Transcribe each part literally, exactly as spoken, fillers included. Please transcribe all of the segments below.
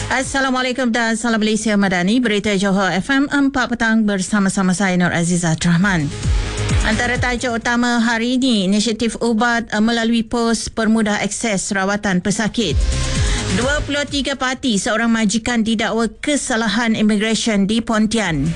Assalamualaikum dan salam Malaysia Madani. Berita Johor F M empat petang bersama-sama saya Nur Azizah Rahman. Antara tajuk utama hari ini, inisiatif ubat melalui pos permudah akses rawatan pesakit. dua puluh tiga parti seorang majikan didakwa kesalahan imigresen di Pontian.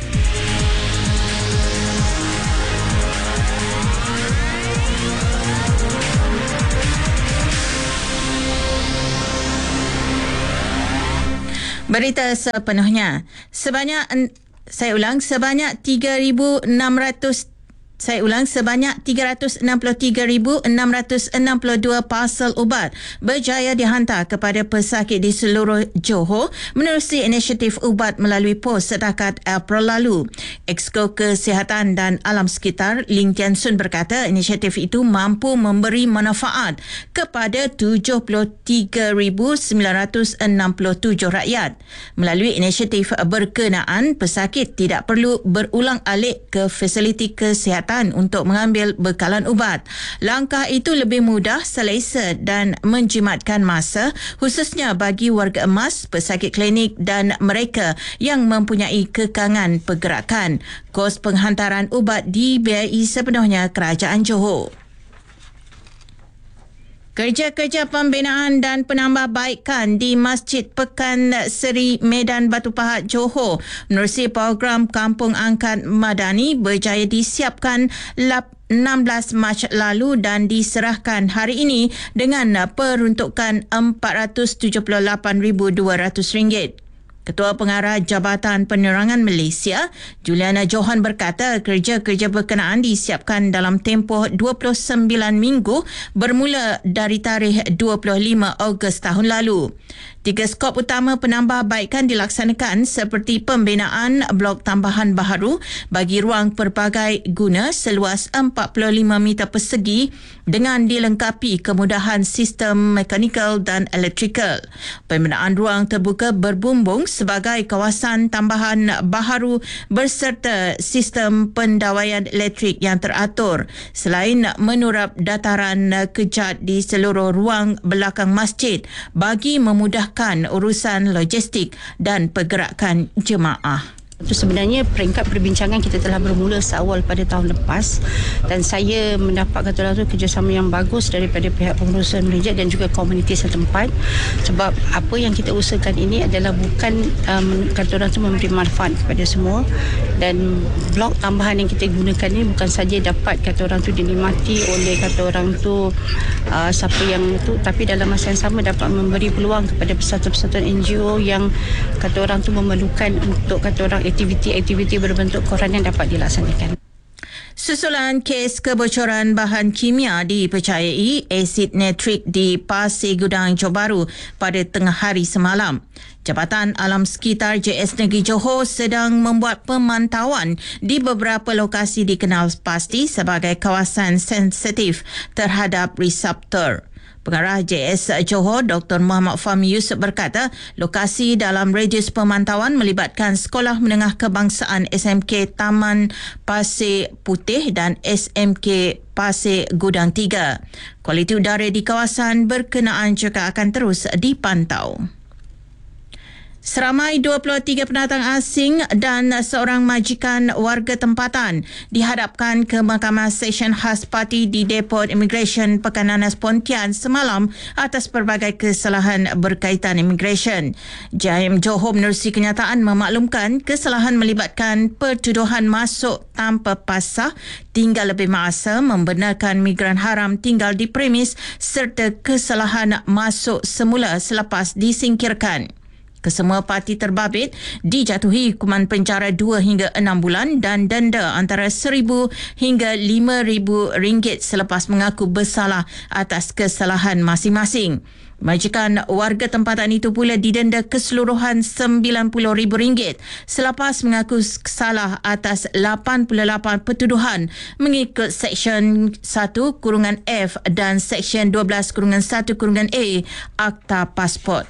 Berita sepenuhnya. Sebanyak saya ulang sebanyak tiga ribu enam ratus Saya ulang, sebanyak tiga ratus enam puluh tiga ribu enam ratus enam puluh dua parcel ubat berjaya dihantar kepada pesakit di seluruh Johor menerusi inisiatif ubat melalui pos setakat April lalu. Exco Kesihatan dan Alam Sekitar Ling Tian Sun berkata inisiatif itu mampu memberi manfaat kepada tujuh puluh tiga ribu sembilan ratus enam puluh tujuh rakyat. Melalui inisiatif berkenaan, pesakit tidak perlu berulang alik ke fasiliti kesihatan untuk mengambil bekalan ubat. Langkah itu lebih mudah, selesa dan menjimatkan masa, khususnya bagi warga emas, pesakit klinik dan mereka yang mempunyai kekangan pergerakan. Kos penghantaran ubat dibiayai sepenuhnya Kerajaan Johor. Kerja-kerja pembinaan dan penambahbaikan di Masjid Pekan Seri Medan Batu Pahat Johor menerusi program Kampung Angkat Madani berjaya disiapkan enam belas Mac lalu dan diserahkan hari ini dengan peruntukan empat ratus tujuh puluh lapan ribu dua ratus ringgit. Ketua Pengarah Jabatan Penerangan Malaysia, Juliana Johan berkata kerja-kerja berkenaan disiapkan dalam tempoh dua puluh sembilan minggu bermula dari tarikh dua puluh lima Ogos tahun lalu. Tiga skop utama penambahbaikan dilaksanakan seperti pembinaan blok tambahan baharu bagi ruang pelbagai guna seluas empat puluh lima meter persegi dengan dilengkapi kemudahan sistem mekanikal dan elektrikal. Pembinaan ruang terbuka berbumbung sebagai kawasan tambahan baharu berserta sistem pendawaian elektrik yang teratur selain menurap dataran kejat di seluruh ruang belakang masjid bagi memudahkan urusan logistik dan pergerakan jemaah. Itu sebenarnya peringkat perbincangan kita telah bermula seawal pada tahun lepas dan saya mendapat kata orang tu kerjasama yang bagus daripada pihak pengurusan masjid dan juga komuniti setempat, sebab apa yang kita usahakan ini adalah bukan um, kata orang tu memberi manfaat kepada semua, dan blok tambahan yang kita gunakan ini bukan saja dapat kata orang tu dinikmati oleh kata orang tu uh, siapa yang tu, tapi dalam masa yang sama dapat memberi peluang kepada persatuan-persatuan N G O yang kata orang tu memerlukan untuk kata orang aktiviti-aktiviti berbentuk koran dapat dilaksanakan. Susulan kes kebocoran bahan kimia dipercayai asid nitrik di Pasir Gudang Johor Bahru pada tengah hari semalam. Jabatan Alam Sekitar J S Negeri Johor sedang membuat pemantauan di beberapa lokasi dikenal pasti sebagai kawasan sensitif terhadap reseptor. Pengarah J S Johor Doktor Muhammad Fahmi Yusof berkata lokasi dalam radius pemantauan melibatkan Sekolah Menengah Kebangsaan S M K Taman Pasir Putih dan S M K Pasir Gudang tiga. Kualiti udara di kawasan berkenaan juga akan terus dipantau. Seramai dua puluh tiga pendatang asing dan seorang majikan warga tempatan dihadapkan ke Mahkamah Session Khas Parti di Depot Immigration Pekan Nanas Pontian semalam atas pelbagai kesalahan berkaitan imigresen. J M Johor menerusi kenyataan memaklumkan kesalahan melibatkan pertuduhan masuk tanpa pasah, tinggal lebih masa, membenarkan migran haram tinggal di premis serta kesalahan masuk semula selepas disingkirkan. Kesemua parti terbabit dijatuhi hukuman penjara dua hingga enam bulan dan denda antara seribu hingga lima ribu ringgit selepas mengaku bersalah atas kesalahan masing-masing. Majikan warga tempatan itu pula didenda keseluruhan sembilan puluh ribu ringgit selepas mengaku salah atas lapan puluh lapan pertuduhan mengikut Seksyen satu kurungan F dan Seksyen dua belas kurungan satu kurungan A Akta Pasport.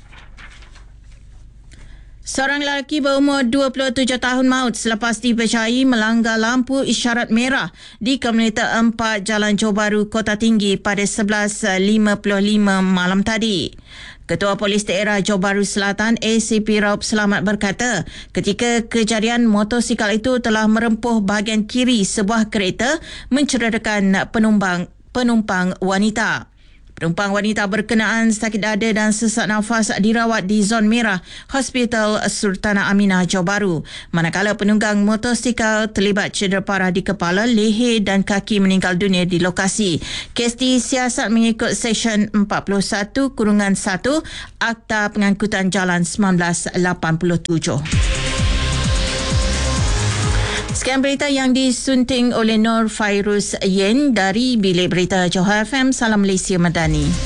Seorang lelaki berumur dua puluh tujuh tahun maut selepas dipercayai melanggar lampu isyarat merah di Komuniti empat Jalan Johor Bahru, Kota Tinggi pada sebelas lima puluh lima malam tadi. Ketua Polis Daerah Johor Bahru Selatan A C P Raup Selamat berkata, ketika kejadian motosikal itu telah merempuh bahagian kiri sebuah kereta mencederakan penumpang penumpang wanita. Penumpang wanita berkenaan sakit dada dan sesak nafas dirawat di zon merah Hospital Sultanah Aminah Johor Bahru. Manakala penunggang motosikal terlibat cedera parah di kepala, leher dan kaki meninggal dunia di lokasi. Kes disiasat mengikut Seksyen empat puluh satu satu Akta Pengangkutan Jalan seribu sembilan ratus lapan puluh tujuh. Sekian berita yang disunting oleh Nur Fairuz Yen dari Bilik Berita Johor F M. Salam Malaysia Madani.